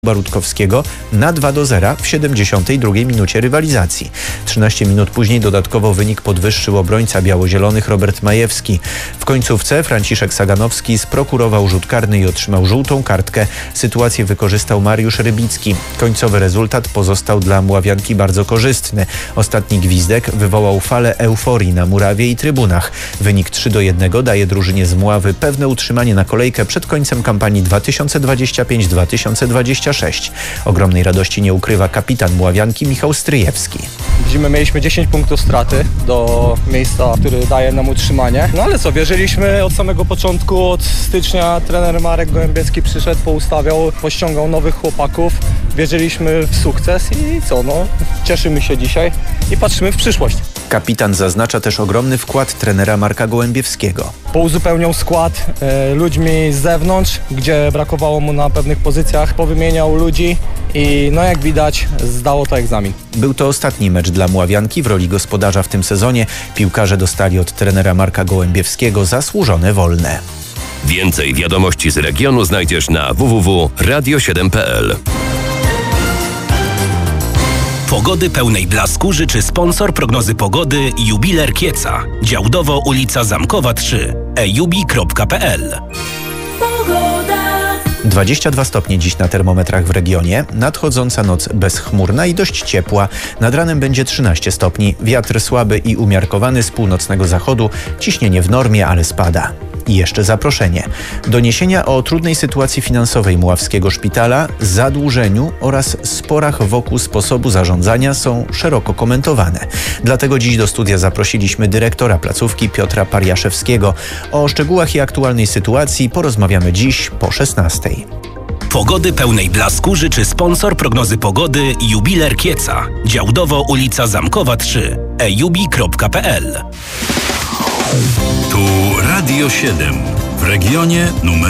Rutkowskiego na 2-0 w 72 minucie rywalizacji. 13 minut później dodatkowo wynik podwyższył obrońca biało-zielonych Robert Majewski. W końcówce Franciszek Saganowski sprokurował rzut karny i otrzymał żółtą kartkę. Sytuację wykorzystał Mariusz Rybicki. Końcowy rezultat pozostał dla Mławianki bardzo korzystny. Ostatni gwizdek wywołał falę euforii na murawie i trybunach. Wynik 3-1 daje drużynie z Mławy pewne utrzymanie na kolejkę przed końcem kampanii 2025-2026. Ogromnej radości nie ukrywa kapitan Mławianki Michał Stryjewski. Widzimy, mieliśmy 10 punktów straty do miejsca, który daje nam utrzymanie. No ale co, wierzyliśmy od samego początku, od stycznia trener Marek Gołębieski przyszedł, poustawiał, pościągał nowych chłopaków. Wierzyliśmy w sukces i co, cieszymy się dzisiaj i patrzymy w przyszłość. Kapitan zaznacza też ogromny wkład trenera Marka Gołębiewskiego. Pouzupełniał skład ludźmi z zewnątrz, gdzie brakowało mu na pewnych pozycjach. Powymieniał ludzi i jak widać zdało to egzamin. Był to ostatni mecz dla Mławianki w roli gospodarza w tym sezonie. Piłkarze dostali od trenera Marka Gołębiewskiego zasłużone wolne. Więcej wiadomości z regionu znajdziesz na www.radio7.pl. Pogody pełnej blasku życzy sponsor prognozy pogody Jubiler Kieca. Działdowo ulica Zamkowa 3. ejubi.pl. 22 stopnie dziś na termometrach w regionie. Nadchodząca noc bezchmurna i dość ciepła. Nad ranem będzie 13 stopni. Wiatr słaby i umiarkowany z północnego zachodu. Ciśnienie w normie, ale spada. I jeszcze zaproszenie. Doniesienia o trudnej sytuacji finansowej Mławskiego Szpitala, zadłużeniu oraz sporach wokół sposobu zarządzania są szeroko komentowane. Dlatego dziś do studia zaprosiliśmy dyrektora placówki Piotra Pariaszewskiego. O szczegółach i aktualnej sytuacji porozmawiamy dziś po 16:00. Pogody pełnej blasku życzy sponsor prognozy pogody Jubiler Kieca. Działdowo ulica Zamkowa 3. ejubi.pl. Tu Radio 7 w regionie numer